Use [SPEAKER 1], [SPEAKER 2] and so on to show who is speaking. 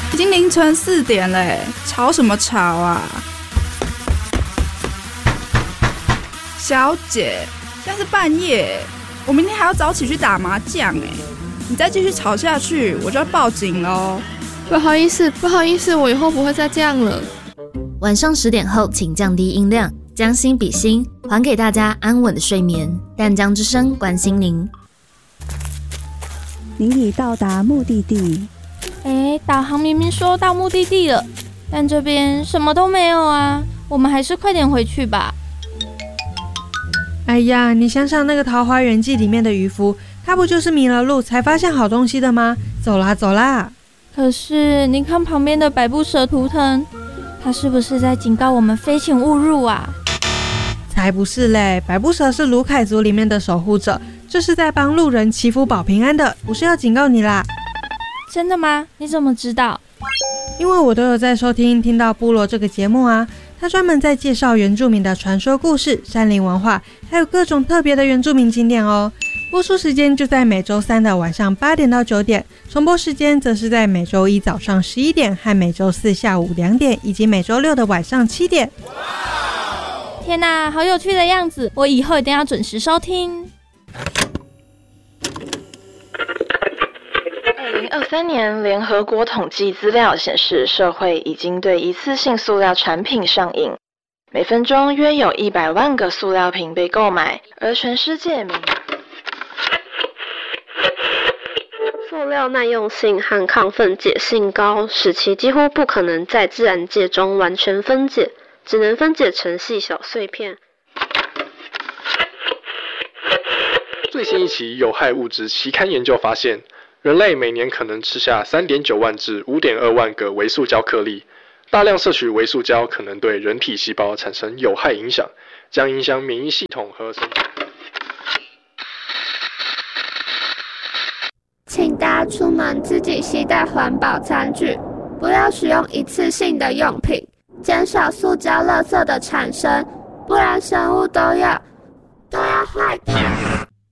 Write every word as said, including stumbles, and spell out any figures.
[SPEAKER 1] 已经凌晨四点了，吵什么吵啊？小姐，现在是半夜，我明天还要早起去打麻将哎，你再继续吵下去，我就要报警喽。
[SPEAKER 2] 不好意思，不好意思，我以后不会再这样了。
[SPEAKER 3] 晚上十点后，请降低音量，将心比心，还给大家安稳的睡眠。淡江之声关心您。
[SPEAKER 4] 您已到达目的地。
[SPEAKER 5] 哎，导航明明说到目的地了，但这边什么都没有啊，我们还是快点回去吧。
[SPEAKER 6] 哎呀，你想想那个《桃花源记》里面的渔夫，他不就是迷了路才发现好东西的吗？走啦走啦！
[SPEAKER 5] 可是你看旁边的百步蛇图腾，他是不是在警告我们飞行勿入啊？
[SPEAKER 6] 才不是嘞，百步蛇是卢凯族里面的守护者，这是在帮路人祈福保平安的，不是要警告你啦。
[SPEAKER 5] 真的吗？你怎么知道？
[SPEAKER 6] 因为我都有在收听听到部落这个节目啊，他专门在介绍原住民的传说故事、山林文化，还有各种特别的原住民景点哦。播出时间就在每周三的晚上八点到九点，重播时间则是在每周一早上十一点和每周四下午两点，以及每周六的晚上七点。
[SPEAKER 5] 天哪，好有趣的样子！我以后一定要准时收听。
[SPEAKER 7] 二零二三年联合国统计资料显示，社会已经对一次性塑料产品上瘾，每分钟约有一百万个塑料瓶被购买，而全世界民
[SPEAKER 8] 塑料耐用性和抗分解性高，使其几乎不可能在自然界中完全分解，只能分解成细小碎片。
[SPEAKER 9] 最新一期有害物质期刊研究发现，人类每年可能吃下 三点九万至五点二万个微塑胶颗粒，大量摄取微塑胶可能对人体细胞产生有害影响，将影响免疫系统和生长。
[SPEAKER 10] 请大家出门自己携带环保餐具，不要使用一次性的用品，减少塑胶垃圾的产生，不然生物都要都要坏掉。